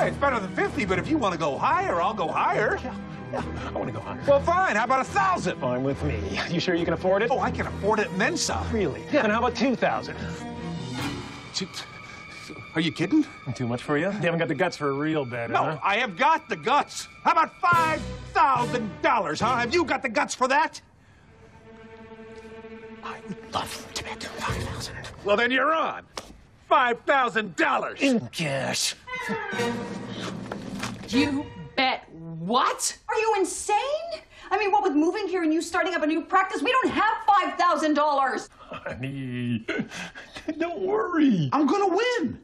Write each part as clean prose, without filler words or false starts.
Hey, it's better than 50, but if you want to go higher, I'll go higher. Yeah, I want to go higher. Well, fine. How about 1,000? Fine with me. You sure you can afford it? Oh, I can afford it and then some. Really? Yeah. Then how about 2,000? Are you kidding? Too much for you? You haven't got the guts for a real bet, No, huh? I have got the guts. How about $5,000, huh? Have you got the guts for that? I would love to bet 5,000. Well, then you're on. $5,000. In cash. You bet what? Are you insane? I mean, what with moving here and you starting up a new practice, we don't have $5,000. Honey, don't worry. I'm gonna win.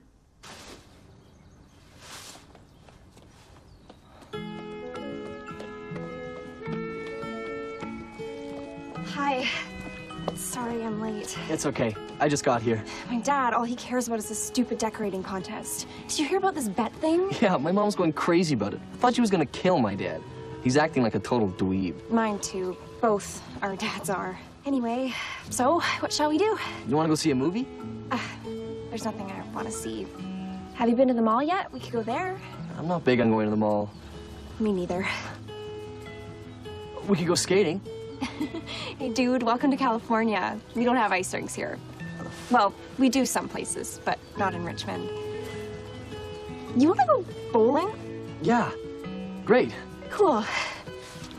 Hi. Sorry I'm late. It's okay. I just got here. My dad, all he cares about is this stupid decorating contest. Did you hear about this bet thing? Yeah, my mom's going crazy about it. I thought she was gonna kill my dad. He's acting like a total dweeb. Mine too. Both our dads are. Anyway, so what shall we do? You wanna go see a movie? There's nothing I want to see. Have you been to the mall yet? We could go there. I'm not big on going to the mall. Me neither. We could go skating. Hey, dude, welcome to California. We don't have ice rinks here. Well, we do some places, but not in Richmond. You want to go bowling? Yeah, great. Cool.